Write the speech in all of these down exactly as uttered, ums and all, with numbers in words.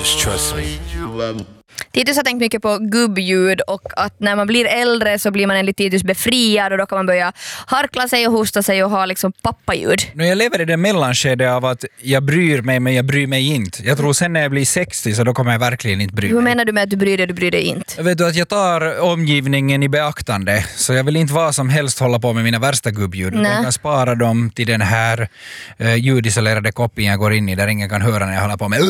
Titus, trust me. Titus har tänkt mycket på gubbljud och att när man blir äldre så blir man enligt Titus befriad och då kan man börja harkla sig och hosta sig och ha liksom pappaljud. Nu jag lever i det mellanskede av att jag bryr mig men jag bryr mig inte. Jag tror sen när jag blir sextio så då kommer jag verkligen inte bry mig. Hur menar du med att du bryr dig, du bryr dig inte? Jag vet du att jag tar omgivningen i beaktande så jag vill inte vad som helst hålla på med mina värsta gubbljud. Nej. Jag kan spara dem till den här uh, ljudisolerade koppen jag går in i där ingen kan höra när jag håller på med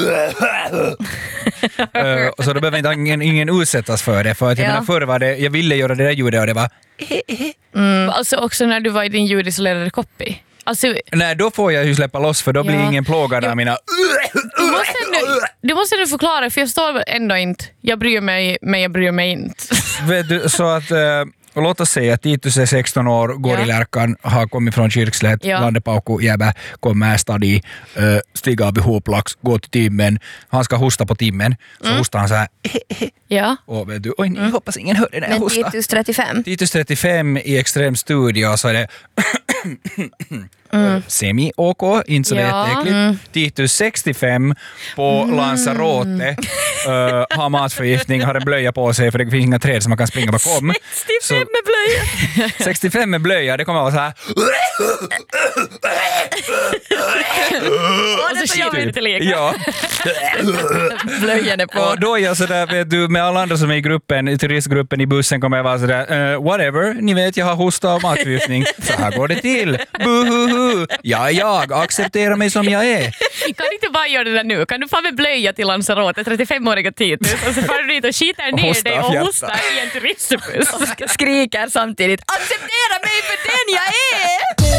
uh, och så då behöver inte ingen, ingen utsättas för det för att jag Ja. menar förr var det, jag ville göra det där ljudet och det var Mm. Alltså också när du var i din ljudisolerade koppi. Alltså, nej då får jag ju släppa loss för då blir Ja. ingen plågad av mina du, måste nu, du måste nu förklara för jag förstår ändå inte. Jag bryr mig men jag bryr mig inte. vet du, så att uh, och låt oss säga att Titus är sexton år, går Ja. i Lärkan, har kommit från Kyrkslätt, Ja. Landepauku, Jäbä, kommer stadi, uh, stiga av i hoplax, går till timmen, han ska hosta på timmen, så Mm. hostar han så här Ja. och vet du, oj nej, hoppas ingen hör det när jag Men hostar. Titus trettiofem. Titus trettiofem i extrem studio så är det semi-OK, inte så Ja. jätteäckligt. Titus sextiofem på Lanzarote uh, har matförgiftning, har en blöja på sig för det finns inga träd som man kan springa bakom. sextiofem med blöja. sextiofem med blöja, det kommer att vara så här. Och så gör vi inte lika. Ja. Blöjan är på. Och då är jag sådär, vet du, med alla andra som är i gruppen, i turistgruppen i bussen kommer jag vara sådär, uh, whatever, ni vet jag har hosta och matförgiftning, så här går det till. Buhuhu, ja jag accepterar mig som jag är. Kan du inte bara göra det där nu? Kan du få med blöja till Lanzarote, trettiofem-åriga Titus, och så far du dit och skiter ner Hosta dig av och hjärta. hostar i en turistbuss. Skriker samtidigt. Acceptera mig för den jag är!